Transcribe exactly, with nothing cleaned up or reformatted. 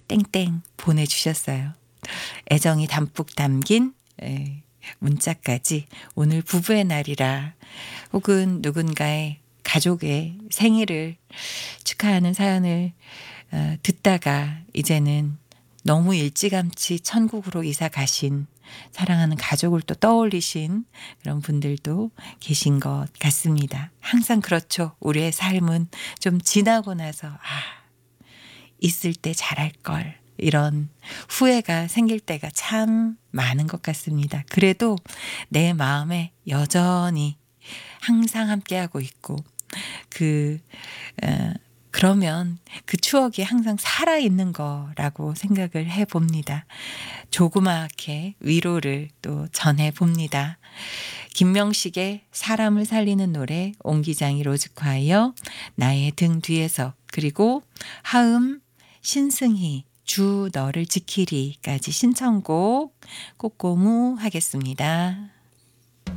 땡땡 보내주셨어요. 애정이 담뿍 담긴 예, 문자까지 오늘 부부의 날이라 혹은 누군가의 가족의 생일을 축하하는 사연을 어, 듣다가 이제는 너무 일찌감치 천국으로 이사 가신 사랑하는 가족을 또 떠올리신 그런 분들도 계신 것 같습니다. 항상 그렇죠. 우리의 삶은 좀 지나고 나서 아 있을 때 잘할 걸 이런 후회가 생길 때가 참 많은 것 같습니다. 그래도 내 마음에 여전히 항상 함께하고 있고 그 어, 그러면 그 추억이 항상 살아있는 거라고 생각을 해봅니다. 조그맣게 위로를 또 전해봅니다. 김명식의 사람을 살리는 노래, 옹기장이 로즈콰이어, 나의 등 뒤에서, 그리고 하음, 신승희, 주 너를 지키리까지 신청곡 꼬꼬무 하겠습니다.